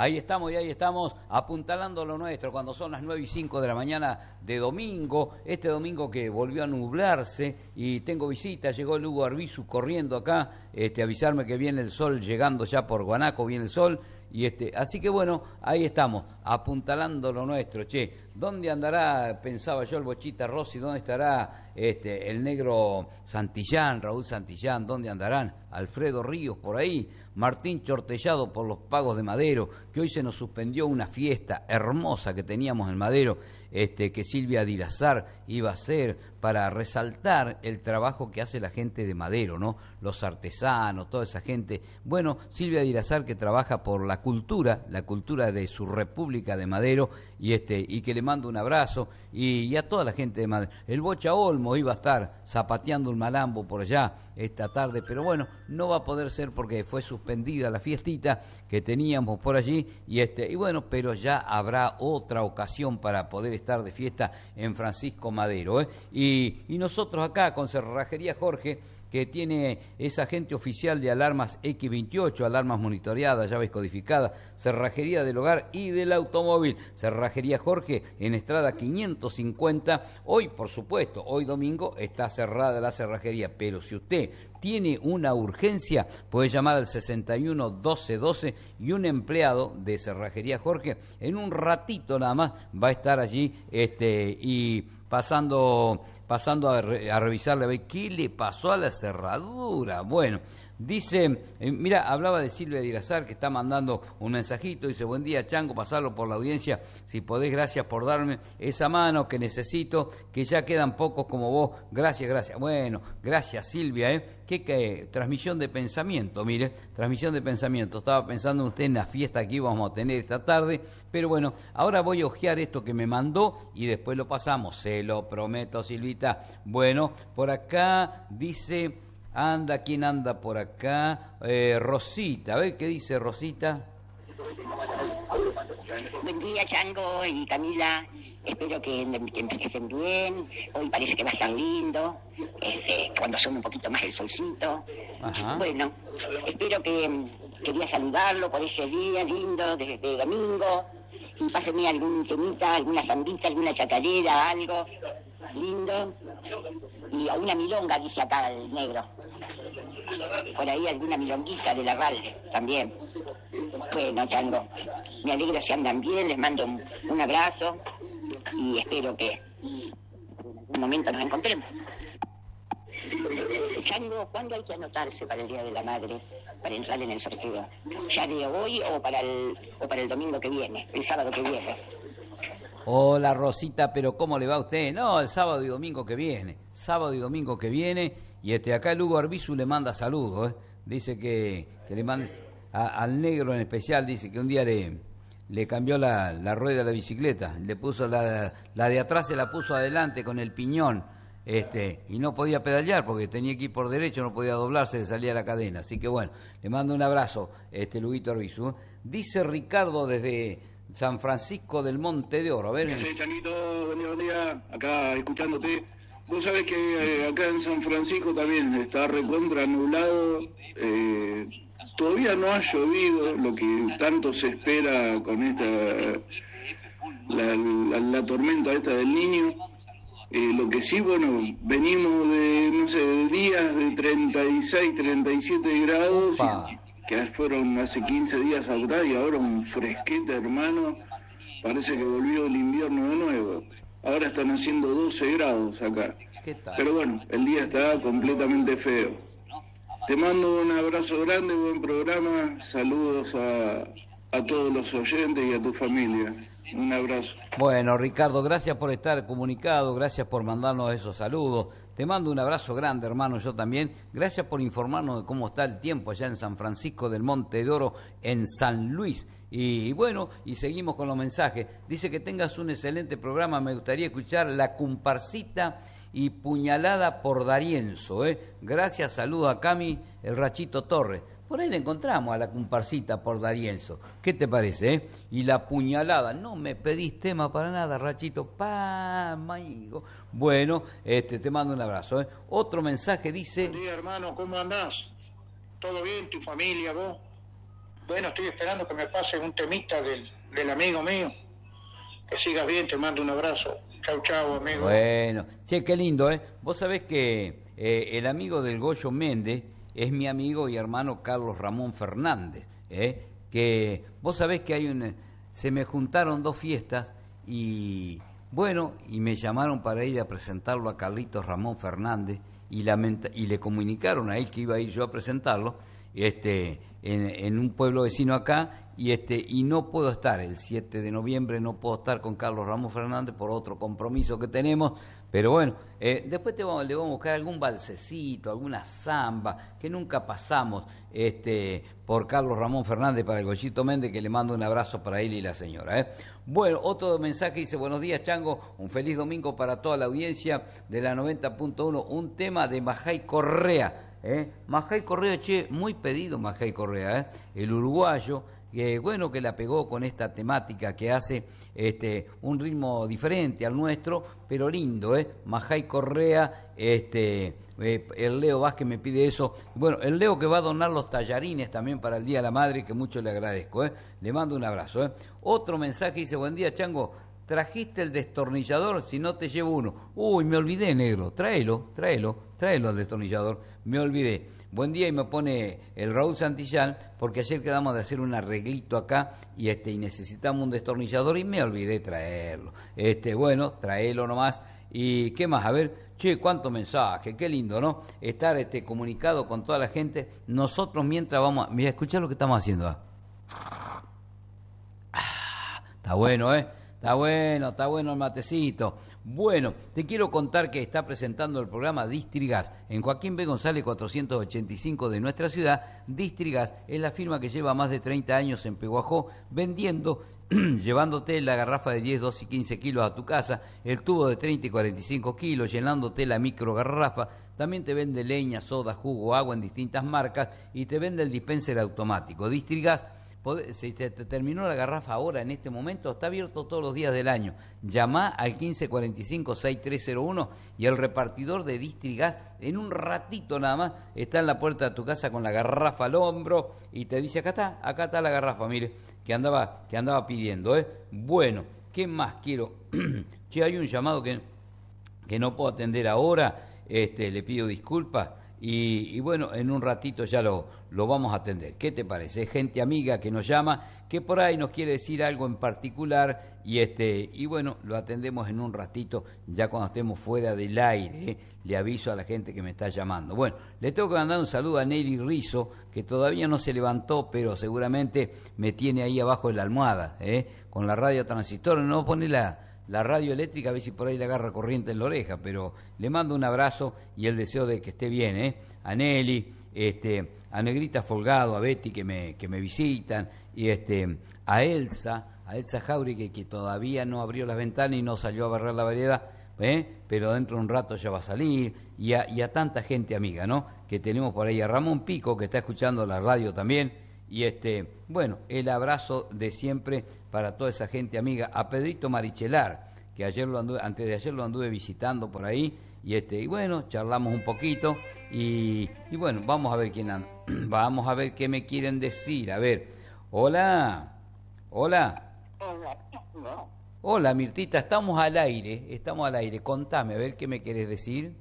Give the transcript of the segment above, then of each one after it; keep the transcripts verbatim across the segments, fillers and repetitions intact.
Ahí estamos y ahí estamos apuntalando lo nuestro cuando son las nueve y cinco de la mañana de domingo. Este domingo que volvió a nublarse y tengo visita, llegó Lugo Arbizu corriendo acá, este, avisarme que viene el sol llegando ya por Guanaco, viene el sol. Y este, así que bueno, ahí estamos, apuntalando lo nuestro. Che, ¿dónde andará, pensaba yo, el Bochita Rossi? ¿Dónde estará este, el negro Santillán, Raúl Santillán? ¿Dónde andarán? Alfredo Ríos por ahí, Martín Chortellado por los pagos de Madero, que hoy se nos suspendió una fiesta hermosa que teníamos en Madero, este, que Silvia Dilazar iba a hacer para resaltar el trabajo que hace la gente de Madero, ¿no? Los artesanos, toda esa gente. Bueno, Silvia Dilazar, que trabaja por la cultura, la cultura de su República de Madero, y este y que le mando un abrazo, y, y a toda la gente de Madero. El Bocha Olmo iba a estar zapateando un malambo por allá esta tarde, pero bueno, no va a poder ser porque fue suspendida la fiestita que teníamos por allí, y este y bueno, pero ya habrá otra ocasión para poder estar de fiesta en Francisco Madero, ¿eh? Y, y nosotros acá con Cerrajería Jorge, que tiene esa agente oficial de alarmas equis veintiocho, alarmas monitoreadas, llaves codificadas, cerrajería del hogar y del automóvil. Cerrajería Jorge en Estrada quinientos cincuenta. Hoy, por supuesto, hoy domingo está cerrada la cerrajería, pero si usted tiene una urgencia, puede llamar al sesenta y uno doce doce y un empleado de Cerrajería Jorge en un ratito nada más va a estar allí este y pasando pasando a, re, a revisarle a ver qué le pasó a la cerradura. Bueno, dice, eh, mira, hablaba de Silvia Dilazar, que está mandando un mensajito, dice, buen día Chango, pasarlo por la audiencia, si podés, gracias por darme esa mano que necesito, que ya quedan pocos como vos, gracias, gracias. Bueno, gracias Silvia, ¿eh? Qué, qué transmisión de pensamiento, mire, transmisión de pensamiento. Estaba pensando en usted en la fiesta que íbamos a tener esta tarde, pero bueno, ahora voy a hojear esto que me mandó y después lo pasamos, se lo prometo, Silvita. Bueno, por acá dice, anda, ¿quién anda por acá? Eh, Rosita, a ver qué dice Rosita. Buen día, Chango y Camila. Espero que, que, que estén bien. Hoy parece que va a estar lindo. Este, cuando asome un poquito más el solcito. Ajá. Bueno, espero que quería saludarlo por ese día lindo de, de domingo. Y pásenme algún temita, alguna zambita, alguna chacarera, algo lindo. Y a una milonga, dice acá el negro. Por ahí alguna milonguita de la Ralde también. Bueno, Chango, me alegro si andan bien, les mando un, un abrazo y espero que en algún momento nos encontremos. Chango, ¿cuándo hay que anotarse para el Día de la Madre, para entrar en el sorteo? ¿Ya de hoy o para el, o para el domingo que viene, el sábado que viene? Hola Rosita, pero ¿cómo le va a usted? No, el sábado y domingo que viene, sábado y domingo que viene, y este acá Lugo Arbizu le manda saludos, ¿eh? Dice que, que le mande a, al negro en especial, dice que un día le, le cambió la, la rueda de la bicicleta, le puso la, la de atrás, se la puso adelante con el piñón, este y no podía pedalear porque tenía que ir por derecho, no podía doblarse, le salía la cadena. Así que bueno, le mando un abrazo, este Luguito Arbizu. Dice Ricardo desde San Francisco del Monte de Oro. A ver. ¿Qué haces, Chanito? Buen día, buen día. Acá escuchándote. Vos sabés que eh, acá en San Francisco también está recontra nublado. Eh, todavía no ha llovido, lo que tanto se espera con esta la, la, la tormenta esta del Niño. Eh, lo que sí, bueno, venimos de, no sé, de días de treinta y seis, treinta y siete grados, y, que fueron hace quince días atrás, y ahora un fresquete, hermano. Parece que volvió el invierno de nuevo. Ahora están haciendo doce grados acá. ¿Qué tal? Pero bueno, el día está completamente feo. Te mando un abrazo grande, buen programa. Saludos a, a todos los oyentes y a tu familia. Un abrazo. Bueno, Ricardo, gracias por estar comunicado, gracias por mandarnos esos saludos. Te mando un abrazo grande, hermano, yo también. Gracias por informarnos de cómo está el tiempo allá en San Francisco del Monte de Oro, en San Luis. Y bueno, y seguimos con los mensajes. Dice que tengas un excelente programa, me gustaría escuchar La Comparsita y Puñalada por Darienzo, ¿eh? Gracias, saludo a Cami, el Rachito Torres. Por ahí le encontramos a La Comparsita por Darienzo. ¿Qué te parece, eh? Y La Puñalada. No me pedís tema para nada, Rachito. Pa, amigo. Bueno, este, te mando un abrazo, ¿eh? Otro mensaje dice... Buen día, hermano. ¿Cómo andás? ¿Todo bien? ¿Tu familia, vos? Bueno, estoy esperando que me pase un temita del, del amigo mío. Que sigas bien, te mando un abrazo. Chau, chau, amigo. Bueno, che, qué lindo, ¿eh? Vos sabés que eh, el amigo del Goyo Méndez es mi amigo y hermano Carlos Ramón Fernández, ¿eh? Que vos sabés que hay un... Se me juntaron dos fiestas y... Bueno, y me llamaron para ir a presentarlo a Carlitos Ramón Fernández y, lamenta, y le comunicaron a él que iba a ir yo a presentarlo este, en, en un pueblo vecino acá y este y no puedo estar el siete de noviembre, no puedo estar con Carlos Ramón Fernández por otro compromiso que tenemos, pero bueno, eh, después te vamos, le vamos a buscar algún balsecito, alguna samba, que nunca pasamos este por Carlos Ramón Fernández para el Goyito Méndez, que le mando un abrazo para él y la señora. ¿eh? Bueno, otro mensaje dice, buenos días Chango, un feliz domingo para toda la audiencia de la noventa punto uno, un tema de Majay Correa, ¿eh? Majay Correa, che, muy pedido Majay Correa, ¿eh? el uruguayo, que bueno que la pegó con esta temática que hace este un ritmo diferente al nuestro, pero lindo, ¿eh? Majay Correa, este, eh, el Leo Vázquez me pide eso. Bueno, el Leo que va a donar los tallarines también para el Día de la Madre, que mucho le agradezco, ¿eh? Le mando un abrazo, ¿eh? Otro mensaje dice, buen día Chango, ¿trajiste el destornillador? Si no te llevo uno. Uy, me olvidé, negro, tráelo, tráelo, tráelo al destornillador, me olvidé. Buen día, y me pone el Raúl Santillán, porque ayer quedamos de hacer un arreglito acá y este y necesitamos un destornillador y me olvidé traerlo. Este, bueno, traelo nomás. ¿Y qué más? A ver, che, cuánto mensaje, qué lindo, ¿no? Estar este comunicado con toda la gente. Nosotros mientras vamos a... Mira, escuchá lo que estamos haciendo. ¿eh? Ah, está bueno, ¿eh? Está bueno, está bueno el matecito. Bueno, te quiero contar que está presentando el programa Distrigas en Joaquín B. González cuatrocientos ochenta y cinco de nuestra ciudad. Distrigas es la firma que lleva más de treinta años en Peguajó vendiendo, llevándote la garrafa de diez, doce y quince kilos a tu casa, el tubo de treinta y cuarenta y cinco kilos, llenándote la micro garrafa. También te vende leña, soda, jugo, agua en distintas marcas y te vende el dispenser automático. Distrigas, si te terminó la garrafa ahora, en este momento, está abierto todos los días del año. Llamá al quince cuarenta y cinco, sesenta y tres cero uno y el repartidor de Distrigas en un ratito nada más está en la puerta de tu casa con la garrafa al hombro y te dice, acá está, acá está la garrafa, mire, que andaba, que andaba pidiendo, ¿eh? Bueno, ¿qué más quiero? Che, hay un llamado que, que no puedo atender ahora, este, le pido disculpas. Y, y bueno, en un ratito ya lo, lo vamos a atender. ¿Qué te parece? Es gente amiga que nos llama, que por ahí nos quiere decir algo en particular y este y bueno, lo atendemos en un ratito, ya cuando estemos fuera del aire. ¿eh? Le aviso a la gente que me está llamando. Bueno, le tengo que mandar un saludo a Nelly Rizzo, que todavía no se levantó, pero seguramente me tiene ahí abajo de la almohada, ¿eh? con la radio transistor. No pone la... la radio eléctrica, a ver si por ahí le agarra corriente en la oreja, pero le mando un abrazo y el deseo de que esté bien, ¿eh? A Nelly, este, a Negrita Folgado, a Betty que me, que me visitan, y este, a Elsa, a Elsa Jauregui que, que todavía no abrió las ventanas y no salió a barrer la vereda, ¿eh? Pero dentro de un rato ya va a salir, y a, y a tanta gente amiga, ¿no? Que tenemos por ahí, a Ramón Pico, que está escuchando la radio también. Y este, bueno, el abrazo de siempre para toda esa gente amiga, a Pedrito Marichelar, que ayer lo anduve, antes de ayer lo anduve visitando por ahí, y este, y bueno, charlamos un poquito, y, y bueno, vamos a ver quién anda, vamos a ver qué me quieren decir, a ver, hola, hola, hola Mirtita, estamos al aire, estamos al aire, contame, a ver qué me querés decir,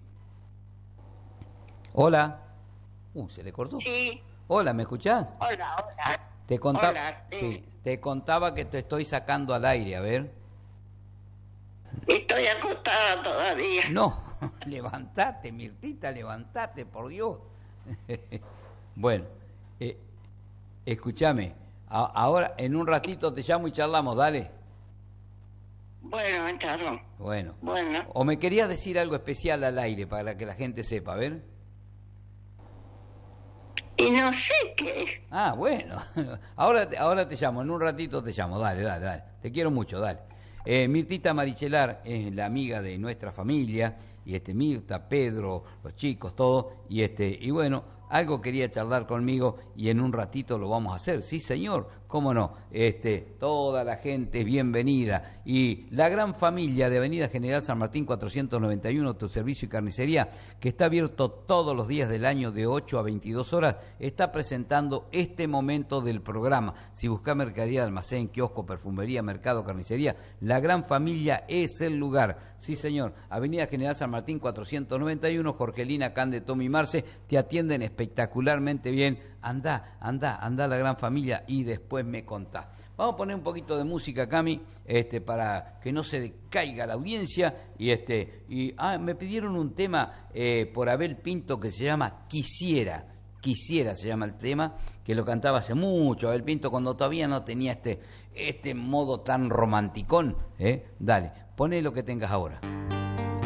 hola, uh, se le cortó. Sí. Hola, ¿me escuchás? Hola, hola. Te contaba, Hola, sí. sí, te contaba que te estoy sacando al aire, a ver. Estoy acostada todavía. No, levantate, Mirtita, levantate, por Dios. Bueno, eh, escúchame, a, ahora en un ratito te llamo y charlamos, dale. Bueno, charlo. Bueno. Bueno. O me querías decir algo especial al aire para que la gente sepa, a ver. Y no sé qué es. Ah, bueno. Ahora te, ahora te llamo, en un ratito te llamo. Dale, dale, dale. Te quiero mucho, dale. Eh, Mirtita Marichelar es la amiga de nuestra familia. Y este Mirta, Pedro, los chicos, todo. Y este y bueno, algo quería charlar conmigo y en un ratito lo vamos a hacer. Sí, señor, cómo no. Este, toda la gente es bienvenida. Y la gran familia de Avenida General San Martín cuatrocientos noventa y uno, tu servicio y carnicería, que está abierto todos los días del año de ocho a veintidós horas, está presentando este momento del programa. Si busca mercadería de almacén, kiosco, perfumería, mercado, carnicería, la gran familia es el lugar. Sí, señor. Avenida General San Martín cuatrocientos noventa y uno, Jorgelina, Cande, Tommy, Marce, te atienden espectacularmente bien. Andá, andá, andá a la gran familia y después me contás. Vamos a poner un poquito de música, Cami, este, para que no se decaiga la audiencia. Y este, y ah, me pidieron un tema eh, por Abel Pinto que se llama Quisiera. Quisiera se llama el tema, que lo cantaba hace mucho Abel Pinto, cuando todavía no tenía este, este modo tan romanticón. ¿eh? Dale, poné lo que tengas ahora.